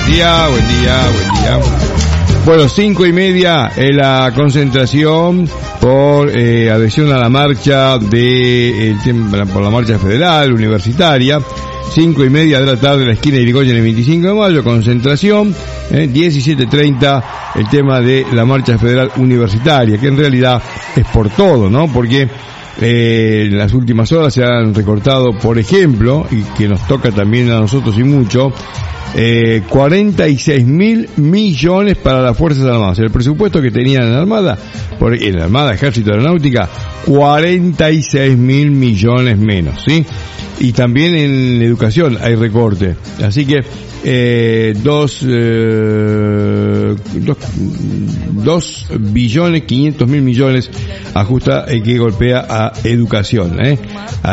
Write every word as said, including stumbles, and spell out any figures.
día, buen día, buen día. Bueno, cinco y media en la concentración por eh, adhesión a la marcha de, el tema, por la marcha federal, universitaria. Cinco y media de la tarde en la esquina de Irigoyen, el veinticinco de mayo, concentración. Eh, diecisiete treinta el tema de la marcha federal universitaria, que en realidad es por todo, ¿no? Porque Eh, en las últimas horas se han recortado, por ejemplo, y que nos toca también a nosotros y mucho, eh, cuarenta y seis mil millones para las Fuerzas Armadas. El presupuesto que tenían en la Armada, por, en la Armada, Ejército, Aeronáutica, cuarenta y seis mil millones menos, ¿sí? Y también en educación hay recorte. Así que, eh, dos, eh, dos, dos billones, quinientos mil millones ajusta el que golpea a educación, ¿eh?